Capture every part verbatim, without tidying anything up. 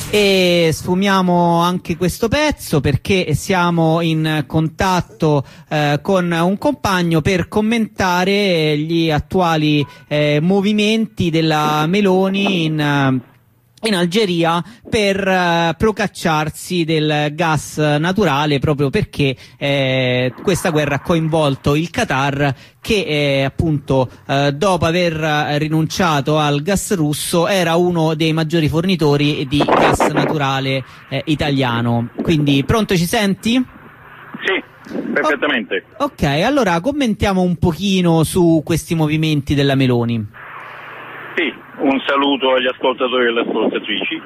E sfumiamo anche questo pezzo perché siamo in contatto eh, con un compagno per commentare gli attuali eh, movimenti della Meloni in in Algeria per uh, procacciarsi del gas naturale, proprio perché eh, questa guerra ha coinvolto il Qatar che eh, appunto eh, dopo aver rinunciato al gas russo era uno dei maggiori fornitori di gas naturale eh, italiano. Quindi pronto, ci senti? Sì, perfettamente. O- ok, allora commentiamo un pochino su questi movimenti della Meloni. Sì, un saluto agli ascoltatori e alle ascoltatrici.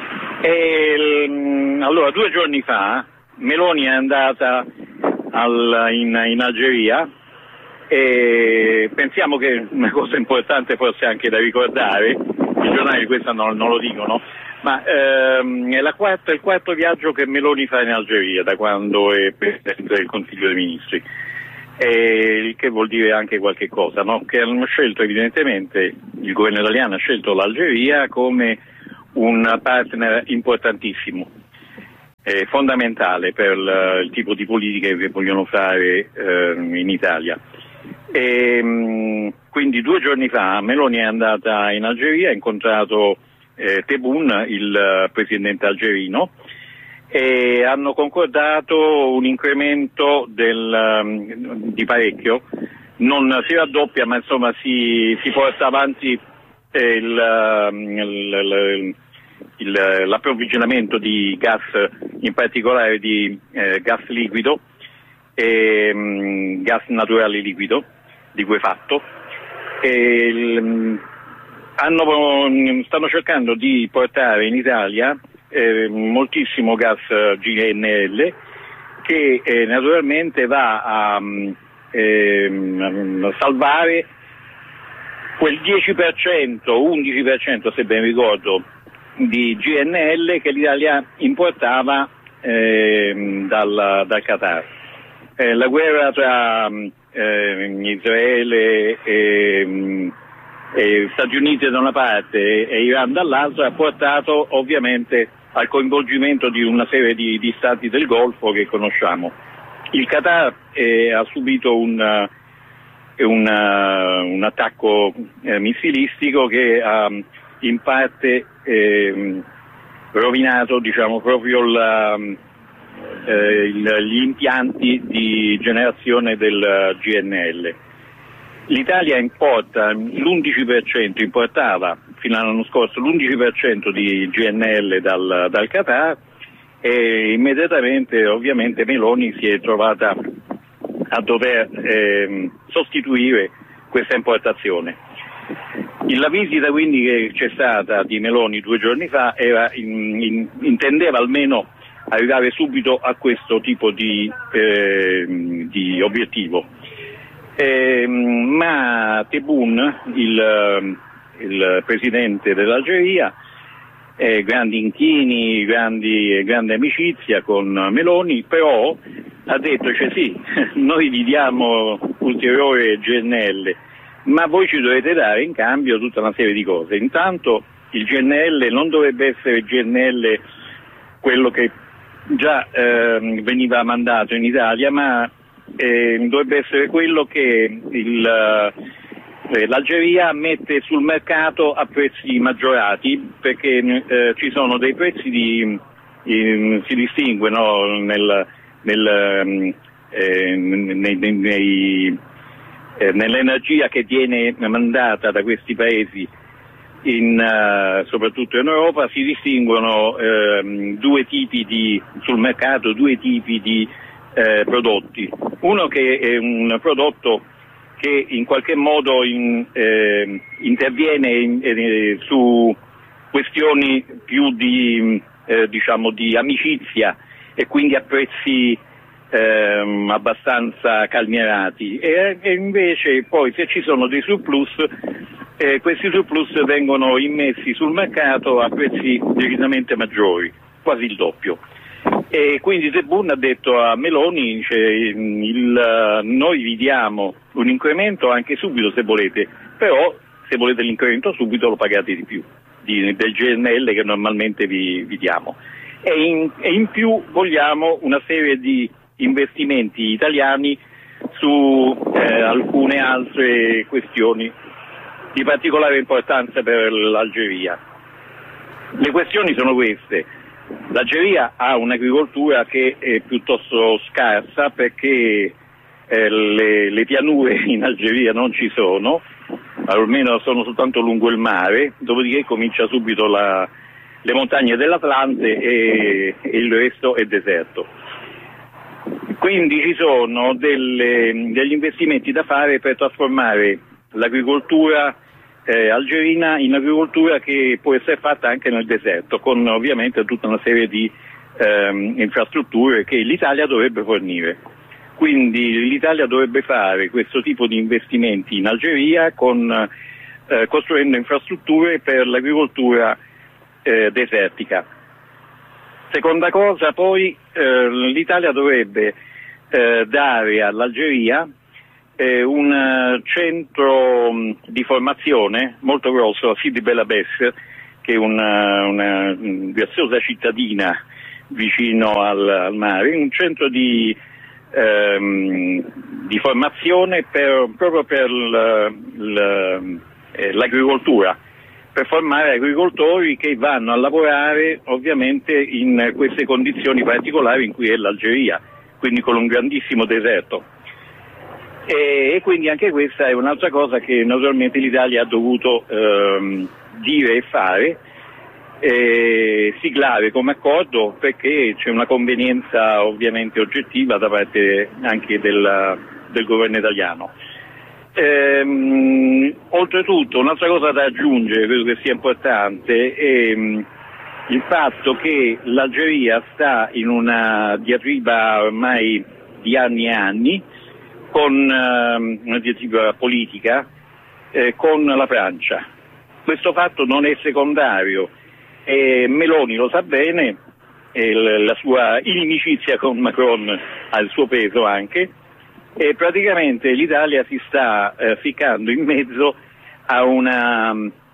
E, allora, due giorni fa Meloni è andata al, in, in Algeria e pensiamo che una cosa importante fosse anche da ricordare, i giornali questo non, non lo dicono, ma ehm, è la quarta, il quarto viaggio che Meloni fa in Algeria da quando è Presidente del Consiglio dei Ministri. Eh, il che vuol dire anche qualche cosa, no? Che hanno scelto evidentemente, il governo italiano ha scelto l'Algeria come un partner importantissimo, eh, fondamentale per l, il tipo di politiche che vogliono fare eh, in Italia. E, mh, quindi due giorni fa Meloni è andata in Algeria, ha incontrato eh, Tebboune, il uh, presidente algerino, e hanno concordato un incremento del, um, di parecchio, non si raddoppia ma insomma si, si porta avanti eh, il, il, il, l'approvvigionamento di gas, in particolare di eh, gas liquido e um, gas naturale liquido, liquefatto. E, il, hanno, stanno cercando di portare in Italia Eh, moltissimo gas G N L che eh, naturalmente va a, eh, a salvare quel dieci per cento, undici per cento se ben ricordo, di G N L che l'Italia importava eh, dal, dal Qatar. Eh, la guerra tra eh, Israele e e Stati Uniti da una parte e Iran dall'altra ha portato ovviamente al coinvolgimento di una serie di, di stati del Golfo che conosciamo. Il Qatar eh, ha subito un, un, un attacco eh, missilistico che ha in parte eh, rovinato, diciamo, proprio la, eh, il, gli impianti di generazione del G N L. L'Italia importa l'undici per cento, importava fino all'anno scorso l'undici per cento di G N L dal, dal Qatar e immediatamente ovviamente Meloni si è trovata a dover eh, sostituire questa importazione. La visita quindi che c'è stata di Meloni due giorni fa era in, in, intendeva almeno arrivare subito a questo tipo di, eh, di obiettivo. Eh, ma Tebboune, il, il presidente dell'Algeria, eh, grandi inchini, grandi, grande amicizia con Meloni, però ha detto, cioè sì, noi vi diamo ulteriore G N L, ma voi ci dovete dare in cambio tutta una serie di cose. Intanto il G N L non dovrebbe essere G N L quello che già eh, veniva mandato in Italia, ma Eh, dovrebbe essere quello che il, eh, l'Algeria mette sul mercato a prezzi maggiorati, perché eh, ci sono dei prezzi di, eh, si distinguono nel, nel, eh, nei, nei, nei, eh, nell'energia che viene mandata da questi paesi in, uh, soprattutto in Europa, si distinguono eh, due tipi di, sul mercato due tipi di Eh, prodotti. Uno che è un prodotto che in qualche modo in, eh, interviene in, eh, su questioni più di, eh, diciamo, di amicizia e quindi a prezzi eh, abbastanza calmierati e, e invece poi se ci sono dei surplus eh, questi surplus vengono immessi sul mercato a prezzi decisamente maggiori, quasi il doppio. E quindi Tebboune ha detto a Meloni, cioè, il, noi vi diamo un incremento anche subito se volete, però se volete l'incremento subito lo pagate di più, di, del G N L che normalmente vi, vi diamo. E in, e in più vogliamo una serie di investimenti italiani su eh, alcune altre questioni di particolare importanza per l'Algeria. Le questioni sono queste: l'Algeria ha un'agricoltura che è piuttosto scarsa perché eh, le, le pianure in Algeria non ci sono, almeno sono soltanto lungo il mare, dopodiché comincia subito la, le montagne dell'Atlante e, e il resto è deserto. Quindi ci sono delle, degli investimenti da fare per trasformare l'agricoltura eh, algerina in agricoltura che può essere fatta anche nel deserto, con ovviamente tutta una serie di ehm, infrastrutture che l'Italia dovrebbe fornire. Quindi l'Italia dovrebbe fare questo tipo di investimenti in Algeria con, eh, costruendo infrastrutture per l'agricoltura eh, desertica. Seconda cosa, poi eh, l'Italia dovrebbe eh, dare all'Algeria eh, un centro mh, di formazione molto grosso a Sidi Bel Abbes, che è una, una graziosa cittadina vicino al, al mare, un centro di, ehm, di formazione per, proprio per l'agricoltura, per formare agricoltori che vanno a lavorare ovviamente in queste condizioni particolari in cui è l'Algeria, quindi con un grandissimo deserto. E, e quindi anche questa è un'altra cosa che naturalmente l'Italia ha dovuto ehm, dire e fare, eh, siglare come accordo, perché c'è una convenienza ovviamente oggettiva da parte anche del, del governo italiano. Ehm, oltretutto un'altra cosa da aggiungere, credo che sia importante, è mh, il fatto che l'Algeria sta in una diatriba ormai di anni e anni, con uh, una diatriba politica eh, con la Francia. Questo fatto non è secondario e Meloni lo sa bene, e l- la sua inimicizia con Macron ha il suo peso anche, e praticamente l'Italia si sta eh, ficcando in mezzo a una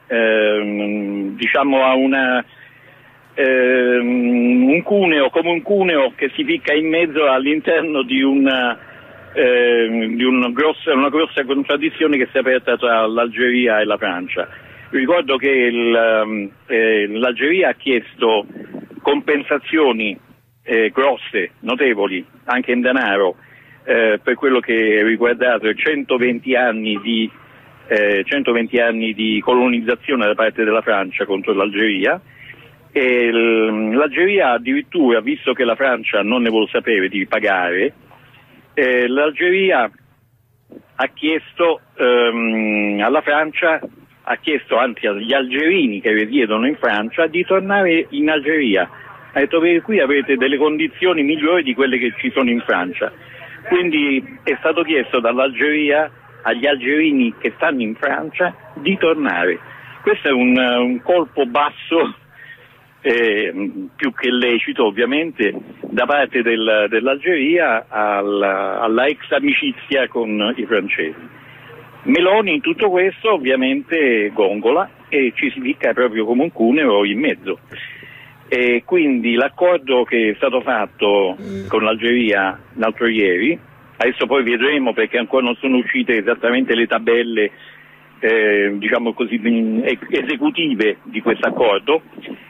eh, diciamo a una eh, un cuneo, come un cuneo che si ficca in mezzo all'interno di una eh, di un grossa, una grossa contraddizione che si è aperta tra l'Algeria e la Francia. Ricordo che il, eh, l'Algeria ha chiesto compensazioni eh, grosse, notevoli, anche in denaro, Eh, per quello che è riguardato i centoventi anni di eh, centoventi anni di colonizzazione da parte della Francia contro l'Algeria, e l'Algeria addirittura, visto che la Francia non ne vuole sapere di pagare, eh, l'Algeria ha chiesto ehm, alla Francia, ha chiesto anzi agli algerini che risiedono in Francia di tornare in Algeria. Ha detto che qui avete delle condizioni migliori di quelle che ci sono in Francia. Quindi è stato chiesto dall'Algeria agli algerini che stanno in Francia di tornare. Questo è un, un colpo basso, eh, più che lecito ovviamente, da parte del, dell'Algeria alla, alla ex amicizia con i francesi. Meloni in tutto questo ovviamente gongola e ci si ficca proprio come un cuneo in mezzo. E quindi l'accordo che è stato fatto con l'Algeria l'altro ieri, adesso poi vedremo perché ancora non sono uscite esattamente le tabelle eh, diciamo così esecutive di questo accordo,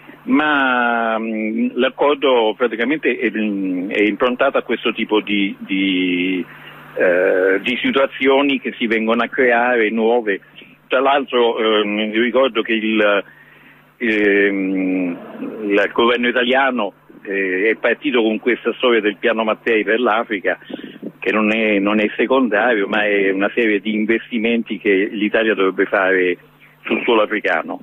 ma mh, l'accordo praticamente è, è improntato a questo tipo di, di, eh, di situazioni che si vengono a creare nuove. Tra l'altro ehm, ricordo che il Ehm, il governo italiano eh, è partito con questa storia del piano Mattei per l'Africa, che non è, non è secondario, ma è una serie di investimenti che l'Italia dovrebbe fare sul suolo africano.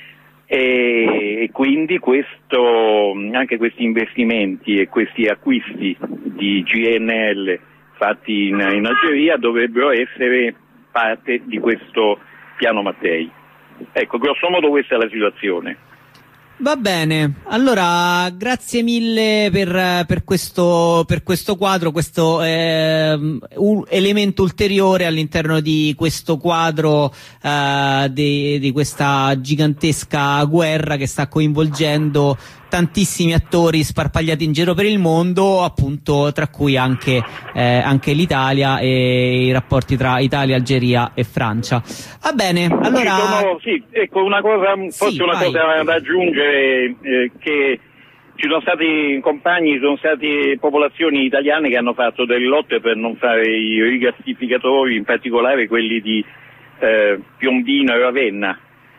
E, e quindi questo, anche questi investimenti e questi acquisti di G N L fatti in, in Algeria dovrebbero essere parte di questo piano Mattei. Ecco, grosso modo questa è la situazione. Va bene, allora grazie mille per, per questo per questo quadro, questo eh, un elemento ulteriore all'interno di questo quadro eh, di, di questa gigantesca guerra che sta coinvolgendo tantissimi attori sparpagliati in giro per il mondo, appunto, tra cui anche, eh, anche l'Italia e i rapporti tra Italia, Algeria e Francia. Va bene, allora... Sì, sono, sì ecco, una cosa, forse sì, una vai. cosa da aggiungere, eh, che ci sono stati compagni, ci sono state popolazioni italiane che hanno fatto delle lotte per non fare i rigassificatori, in particolare quelli di eh, Piombino e Ravenna.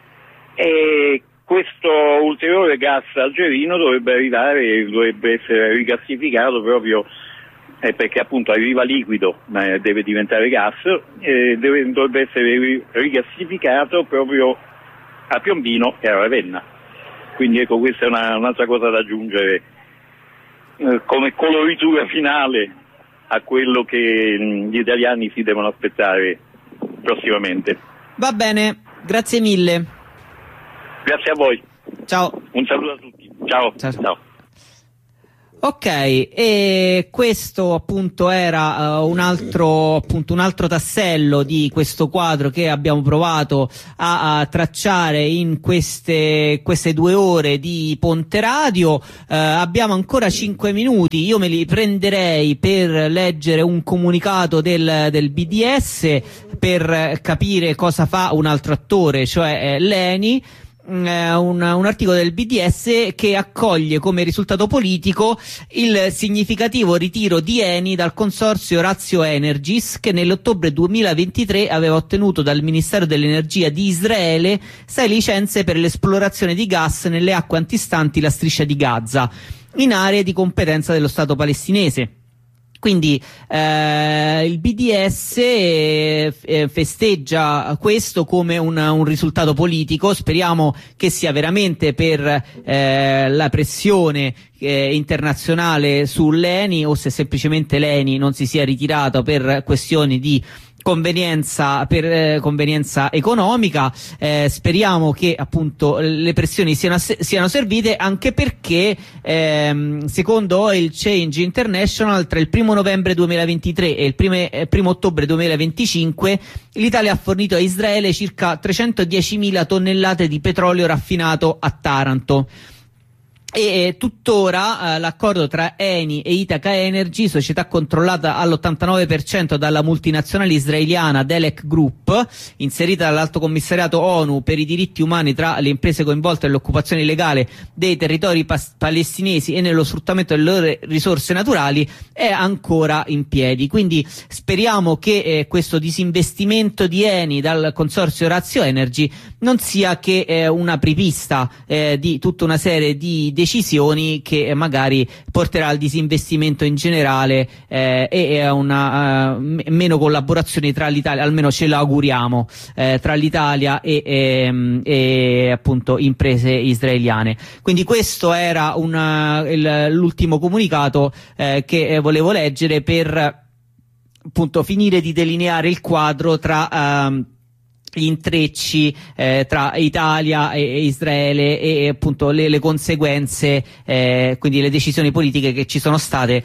E questo ulteriore gas algerino dovrebbe arrivare, dovrebbe essere rigassificato proprio eh, perché appunto arriva liquido, ma deve diventare gas, eh, deve, dovrebbe essere rigassificato proprio a Piombino e a Ravenna. Quindi ecco, questa è una, un'altra cosa da aggiungere eh, come coloritura finale a quello che mh, gli italiani si devono aspettare prossimamente. Va bene, grazie mille. Grazie a voi. Ciao. Un saluto a tutti. Ciao. Ciao. Ciao. Ok, e questo appunto era uh, un altro appunto un altro tassello di questo quadro che abbiamo provato a, a tracciare in queste queste due ore di Ponte Radio. Uh, abbiamo ancora cinque minuti, io me li prenderei per leggere un comunicato del, del B D S per capire cosa fa un altro attore, cioè eh, l'Eni. Un, un articolo del B D S che accoglie come risultato politico il significativo ritiro di Eni dal consorzio Ratio Energies, che nell'ottobre duemilaventitré aveva ottenuto dal Ministero dell'Energia di Israele sei licenze per l'esplorazione di gas nelle acque antistanti la striscia di Gaza, in aree di competenza dello Stato palestinese. Quindi eh, il B D S eh, festeggia questo come un, un risultato politico. Speriamo che sia veramente per eh, la pressione eh, internazionale sull'Eni, o se semplicemente l'Eni non si sia ritirato per questioni di convenienza per eh, convenienza economica. Eh, speriamo che appunto le pressioni siano, siano servite, anche perché ehm, secondo il Change International tra il primo novembre duemilaventitré e il prime, eh, primo ottobre duemilaventicinque l'Italia ha fornito a Israele circa trecentodiecimila tonnellate di petrolio raffinato a Taranto. E tuttora eh, l'accordo tra Eni e Ithaca Energy, società controllata all'ottantanove per cento dalla multinazionale israeliana Delek Group, inserita dall'Alto Commissariato ONU per i diritti umani tra le imprese coinvolte nell'occupazione illegale dei territori pas- palestinesi e nello sfruttamento delle loro risorse naturali, è ancora in piedi. Quindi speriamo che eh, questo disinvestimento di Eni dal consorzio Ratio Energy non sia che eh, una apripista eh, di tutta una serie di decisioni che magari porterà al disinvestimento in generale eh, e a una uh, m- meno collaborazione tra l'Italia, almeno ce l'auguriamo, eh, tra l'Italia e, e, e appunto imprese israeliane. Quindi questo era una, il, l'ultimo comunicato eh, che volevo leggere per appunto finire di delineare il quadro tra uh, gli intrecci eh, tra Italia e, e Israele e, e appunto le, le conseguenze, eh, quindi le decisioni politiche che ci sono state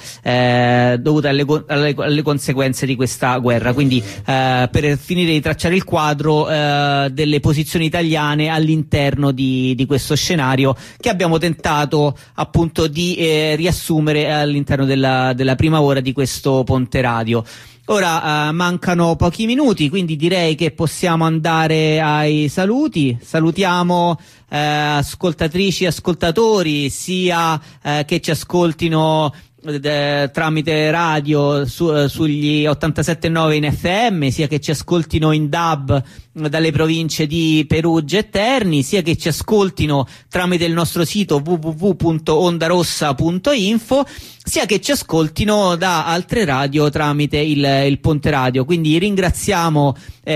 eh, dovute alle, alle, alle conseguenze di questa guerra. Quindi eh, per finire di tracciare il quadro eh, delle posizioni italiane all'interno di, di questo scenario che abbiamo tentato appunto di eh, riassumere all'interno della, della prima ora di questo Ponte Radio. Ora uh, mancano pochi minuti, quindi direi che possiamo andare ai saluti. Salutiamo eh, ascoltatrici e ascoltatori, sia eh, che ci ascoltino eh, tramite radio su, eh, sugli ottantasette virgola nove in F M, sia che ci ascoltino in D A B dalle province di Perugia e Terni, sia che ci ascoltino tramite il nostro sito w w w punto ondarossa punto info, sia che ci ascoltino da altre radio tramite il, il Ponte Radio. Quindi ringraziamo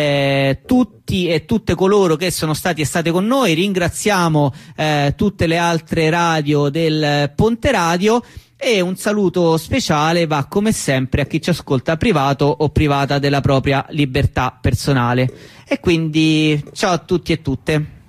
eh, tutti e tutte coloro che sono stati e state con noi, ringraziamo eh, tutte le altre radio del Ponte Radio, e un saluto speciale va come sempre a chi ci ascolta privato o privata della propria libertà personale. E quindi ciao a tutti e tutte.